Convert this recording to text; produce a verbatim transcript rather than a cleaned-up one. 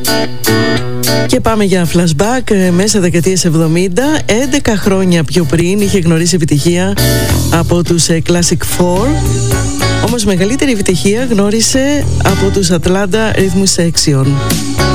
Και πάμε για flashback μέσα δεκαετίες εβδομήντα. έντεκα χρόνια πιο πριν είχε γνωρίσει επιτυχία από τους Classic Four. Όμως μεγαλύτερη επιτυχία γνώρισε από τους Atlanta Rhythm Section.